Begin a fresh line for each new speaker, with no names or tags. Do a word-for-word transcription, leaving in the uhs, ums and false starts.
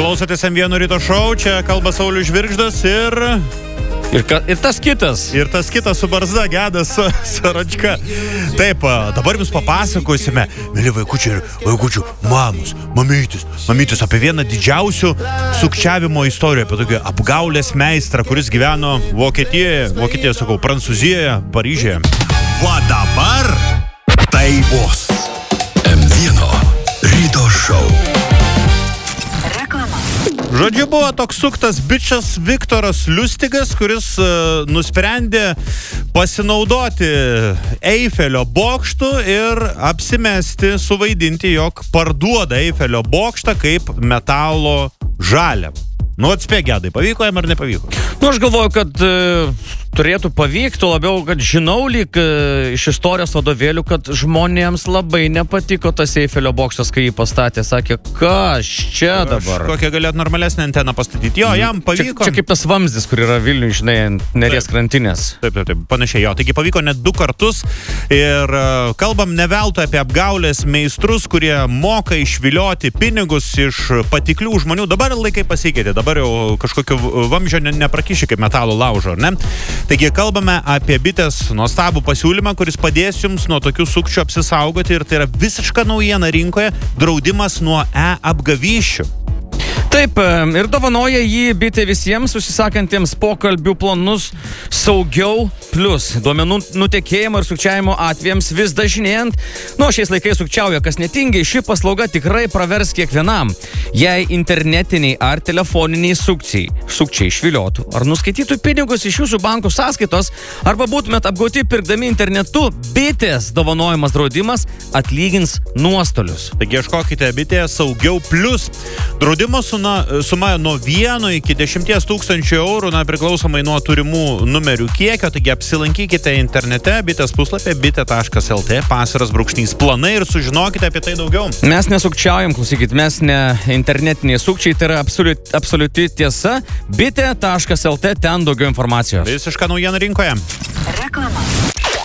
Klausotės M vieno ryto šou, čia kalba Saulius Žvirgždas ir...
Ir, ka, ir tas kitas.
Ir tas kitas su barzda, Gedas Saračka. Taip, dabar jums papasakosime, mėly vaikučiai ir vaikučių mamos, mamytis, mamytis, apie vieną didžiausių sukčiavimo istorijų, apie tokį apgaulės meistrą, kuris gyveno Vokietijoje, Vokietijoje, sakau, Prancūzijoje, Paryžiuje.
Va dabar tai bus M vieno ryto šou.
Žodžiu, buvo toks suktas bičas Viktoras Liustigas, kuris uh, nusprendė pasinaudoti Eifelio bokštu ir apsimesti, suvaidinti, jog parduoda Eifelio bokštą kaip metalo žaliavą. Nu, atspėk, Gedai, pavyko jam ar nepavyko?
Nu, aš galvoju, kad e, turėtų pavykti, labiau, kad žinau lyg e, iš istorijos vadovėlių, kad žmonėms labai nepatiko tas Eifelio bokštas, kai jį pastatė. Sakė, kas čia dabar?
Kokią galėt normalesnę anteną pastatyti. Jo, jam pavyko.
Čia, čia kaip tas vamzdis, kur yra Vilniuje, žinai, Neries krantinės.
Taip, taip, taip, panašiai jo. Taigi pavyko net du kartus ir uh, kalbam ne veltui apie apgaulės meistrus, kurie moka išvilioti pinigus iš patiklių žmonių. Dabar laikai pasikeitė, dabar jau kažkokio vamzdžio ne, neprakiši kaip metalo laužo, ne? Taigi kalbame apie bitės nuostabų pasiūlymą, kuris padės jums nuo tokių sukčių apsisaugoti ir tai yra visiška naujiena rinkoje – draudimas nuo e-apgavysčių.
Taip, ir dovanoja jį bitė visiems susisakantiems pokalbių planus Saugiau plus. Duomenų nutekėjimo ir sukčiavimo atvejams vis dažnėjant. Nu, šiais laikais sukčiauja kas netingiai, ši paslauga tikrai pravers kiekvienam. Jei internetiniai ar telefoniniai sukčiai, sukčiai išviliotų ar nuskaitytų pinigus iš jūsų bankų sąskaitos, arba būtumėt apgauti pirkdami internetu, bitės dovanojimas draudimas atlygins nuostolius.
Taigi ieškokite bitėje Saugiau plus. Draudimo su suma nuo vieno iki dešimties tūkstančių eurų, na, priklausomai nuo turimų numerių kiekio, taigi apsilankykite internete, bitės puslapė bitė taškas lt, pasviras brūkšnys planai ir sužinokite apie tai daugiau.
Mes nesukčiaujam, klausykit, mes ne internetiniai sukčiai, tai yra absoliut, absoliuti tiesa, bitė taškas lt, ten daugiau informacijos.
Visiška naujiena rinkoje.
Reklama.